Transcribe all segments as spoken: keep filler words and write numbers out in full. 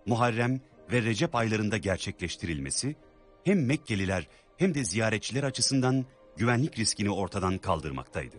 Muharrem ve Recep aylarında gerçekleştirilmesi, hem Mekkeliler hem de ziyaretçiler açısından güvenlik riskini ortadan kaldırmaktaydı.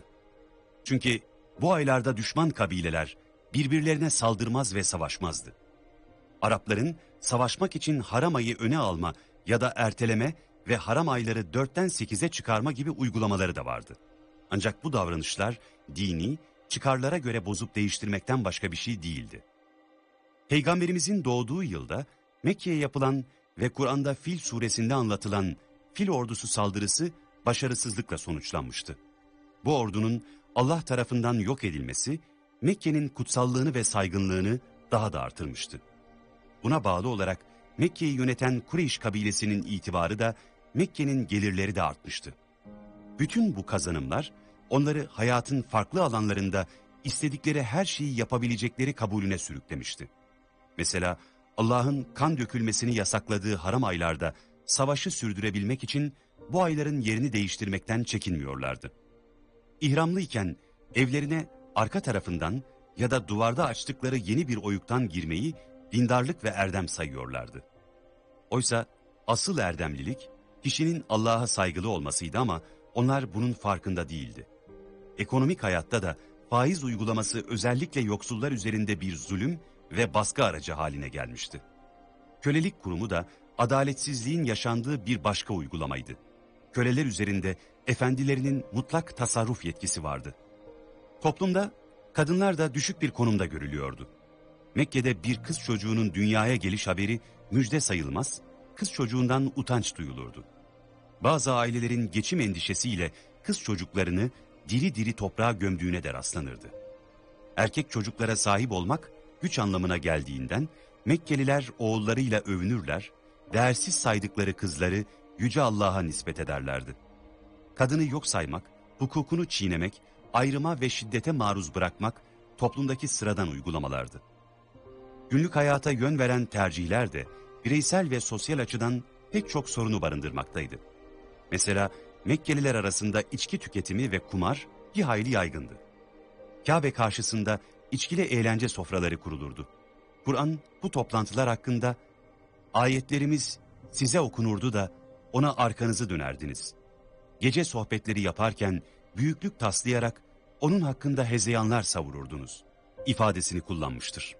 Çünkü bu aylarda düşman kabileler birbirlerine saldırmaz ve savaşmazdı. Arapların savaşmak için haram ayı öne alma ya da erteleme ve haram ayları dörtten sekize çıkarma gibi uygulamaları da vardı. Ancak bu davranışlar dini, çıkarlara göre bozup değiştirmekten başka bir şey değildi. Peygamberimizin doğduğu yılda Mekke'ye yapılan ve Kur'an'da Fil suresinde anlatılan Fil ordusu saldırısı başarısızlıkla sonuçlanmıştı. Bu ordunun Allah tarafından yok edilmesi Mekke'nin kutsallığını ve saygınlığını daha da artırmıştı. Buna bağlı olarak Mekke'yi yöneten Kureyş kabilesinin itibarı da Mekke'nin gelirleri de artmıştı. Bütün bu kazanımlar onları hayatın farklı alanlarında istedikleri her şeyi yapabilecekleri kabulüne sürüklemişti. Mesela Allah'ın kan dökülmesini yasakladığı haram aylarda savaşı sürdürebilmek için bu ayların yerini değiştirmekten çekinmiyorlardı. İhramlıyken evlerine arka tarafından ya da duvarda açtıkları yeni bir oyuktan girmeyi dindarlık ve erdem sayıyorlardı. Oysa asıl erdemlilik kişinin Allah'a saygılı olmasıydı ama onlar bunun farkında değildi. Ekonomik hayatta da faiz uygulaması özellikle yoksullar üzerinde bir zulüm ve baskı aracı haline gelmişti. Kölelik kurumu da adaletsizliğin yaşandığı bir başka uygulamaydı. Köleler üzerinde efendilerinin mutlak tasarruf yetkisi vardı. Toplumda kadınlar da düşük bir konumda görülüyordu. Mekke'de bir kız çocuğunun dünyaya geliş haberi müjde sayılmaz, kız çocuğundan utanç duyulurdu. Bazı ailelerin geçim endişesiyle kız çocuklarını diri diri toprağa gömdüğüne de rastlanırdı. Erkek çocuklara sahip olmak güç anlamına geldiğinden Mekkeliler oğullarıyla övünürler, değersiz saydıkları kızları Yüce Allah'a nispet ederlerdi. Kadını yok saymak, hukukunu çiğnemek, ayrıma ve şiddete maruz bırakmak toplumdaki sıradan uygulamalardı. Günlük hayata yön veren tercihler de bireysel ve sosyal açıdan pek çok sorunu barındırmaktaydı. Mesela Mekkeliler arasında içki tüketimi ve kumar bir hayli yaygındı. Kabe karşısında içkili eğlence sofraları kurulurdu. Kur'an bu toplantılar hakkında ayetlerimiz size okunurdu da ona arkanızı dönerdiniz. Gece sohbetleri yaparken büyüklük taslayarak onun hakkında hezeyanlar savururdunuz ifadesini kullanmıştır.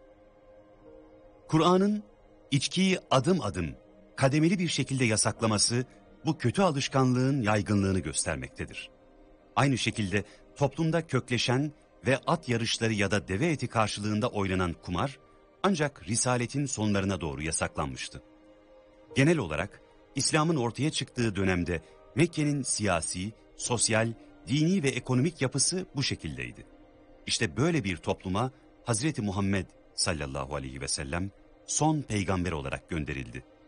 Kur'an'ın içkiyi adım adım, kademeli bir şekilde yasaklaması bu kötü alışkanlığın yaygınlığını göstermektedir. Aynı şekilde toplumda kökleşen ve at yarışları ya da deve eti karşılığında oynanan kumar ancak Risaletin sonlarına doğru yasaklanmıştı. Genel olarak İslam'ın ortaya çıktığı dönemde Mekke'nin siyasi, sosyal, dini ve ekonomik yapısı bu şekildeydi. İşte böyle bir topluma Hazreti Muhammed sallallahu aleyhi ve sellem son peygamber olarak gönderildi.